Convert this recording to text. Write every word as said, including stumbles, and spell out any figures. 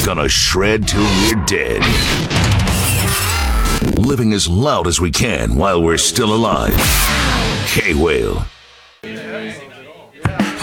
gonna shred till we're dead. Living as loud as we can while we're still alive. K-Whale.